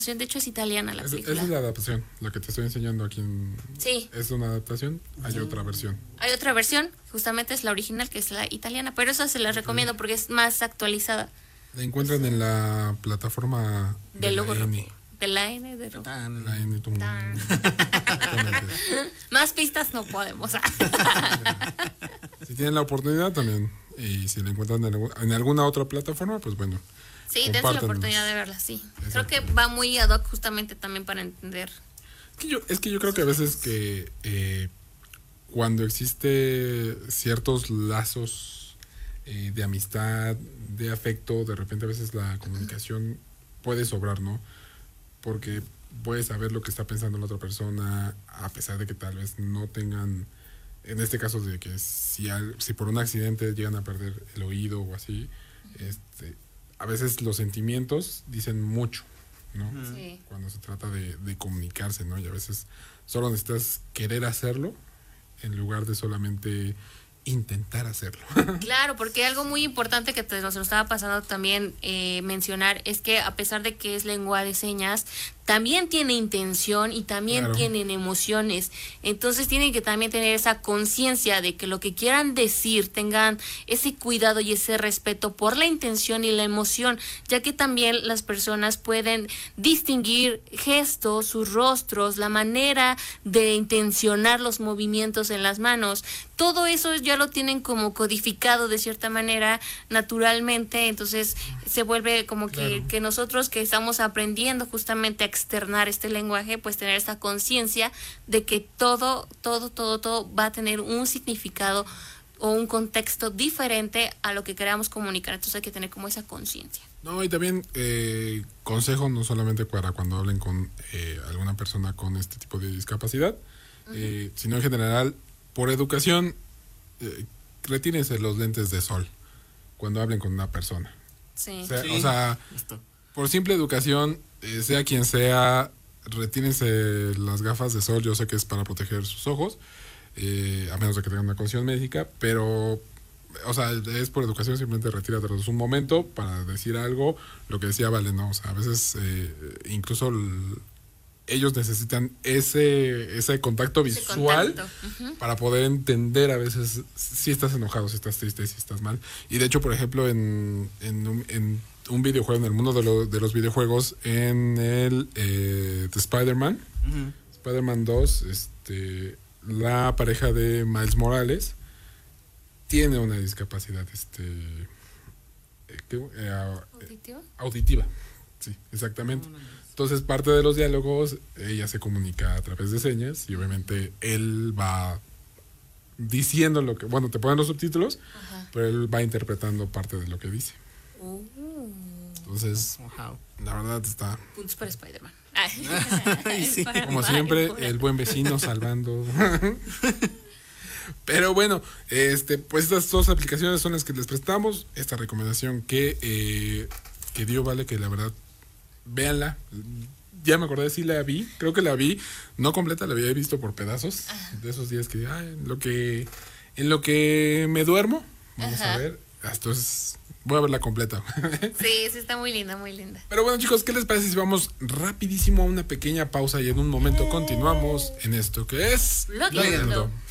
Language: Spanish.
De hecho es italiana la película. Esa es la adaptación, la que te estoy enseñando aquí Sí. Es una adaptación, hay otra versión. Hay otra versión, justamente es la original, que es la italiana, pero esa se la recomiendo porque es más actualizada. La encuentran en la plataforma de la Logo N. De la N de Rojo. La N. Más pistas no podemos. Si tienen la oportunidad también, y si la encuentran en alguna otra plataforma, pues bueno. Sí, dense la oportunidad de verla, sí. Creo que va muy ad hoc justamente también para entender. Es que yo creo que a veces que cuando existe ciertos lazos de amistad, de afecto, de repente a veces la comunicación puede sobrar, ¿no? Porque puedes saber lo que está pensando la otra persona, a pesar de que tal vez no tengan, en este caso de que si por un accidente llegan a perder el oído o así, a veces los sentimientos dicen mucho, ¿no? Sí. Cuando se trata de comunicarse, ¿no? Y a veces solo necesitas querer hacerlo en lugar de solamente intentar hacerlo. Claro, porque algo muy importante que nos lo estaba pasando también mencionar es que a pesar de que es lengua de señas, también tiene intención y también tienen emociones. Entonces tienen que también tener esa conciencia de que lo que quieran decir tengan ese cuidado y ese respeto por la intención y la emoción, ya que también las personas pueden distinguir gestos, sus rostros, la manera de intencionar los movimientos en las manos. Todo eso ya lo tienen como codificado de cierta manera naturalmente, entonces se vuelve como que nosotros que estamos aprendiendo justamente a externar este lenguaje, pues tener esta conciencia de que todo va a tener un significado o un contexto diferente a lo que queramos comunicar, entonces hay que tener como esa conciencia. No, y también consejo no solamente para cuando hablen con alguna persona con este tipo de discapacidad, sino en general, por educación, retírense los lentes de sol cuando hablen con una persona. Sí. O sea, por simple educación, sea quien sea, retírense las gafas de sol. Yo sé que es para proteger sus ojos, a menos de que tengan una condición médica, pero, o sea, es por educación, simplemente retíratelos un momento para decir algo, lo que decía Vale, ¿no? O sea, a veces incluso ellos necesitan ese contacto visual para poder entender a veces si estás enojado, si estás triste, si estás mal. Y de hecho, por ejemplo, en un videojuego, en el mundo de los videojuegos, en el de Spider-Man, Spider-Man 2, la pareja de Miles Morales tiene una discapacidad auditiva. Sí, exactamente. Entonces, parte de los diálogos, ella se comunica a través de señas y obviamente él va diciendo lo que... Bueno, te ponen los subtítulos, pero él va interpretando parte de lo que dice. Entonces, la verdad está... Puntos para Spider-Man. Sí, como siempre, el buen vecino salvando. Pero bueno, pues estas dos aplicaciones son las que les prestamos. Esta recomendación que dio Vale, que la verdad, véanla. Ya me acordé, sí la vi. Creo que la vi, no completa, la había visto por pedazos. De esos días que, en lo que me duermo, vamos a ver. Entonces, voy a verla completa. Sí, está muy linda, muy linda. Pero bueno, chicos, ¿qué les parece si vamos rapidísimo a una pequeña pausa y en un momento continuamos en esto que es Blogueando?